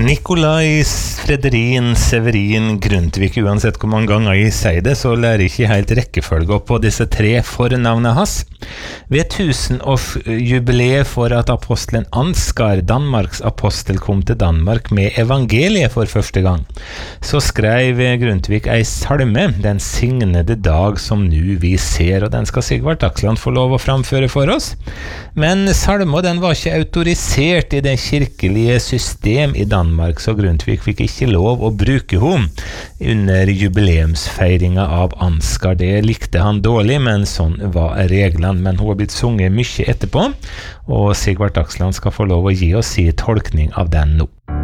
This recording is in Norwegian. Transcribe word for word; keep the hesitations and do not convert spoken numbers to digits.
Nikolai Frederin Severin Grundtvig, uansett hvor mange ganger jeg sier det, så lærer jeg ikke helt rekkefølge opp på disse tre fornavnene hans. Ved tusenårsjubileet for at apostelen Ansgar, Danmarks apostel, kom til Danmark med evangeliet for første gang, så skrev Grundtvig ei salme, Den signede dag som nu vi ser, og den skal Sigvard Dagsland få lov å framføre for oss. Men salmen, den var ikke autorisert i det kirkelige system i Danmark, så Grundtvig fikk ikke lov å bruke henne under jubileumsfeiringen av Ansgar. Det likte han dårlig, men sånn var reglene. Men hun har blitt sunget mye etterpå, og Sigvard Dagsland skal få lov å gi oss sin tolkning av den nå.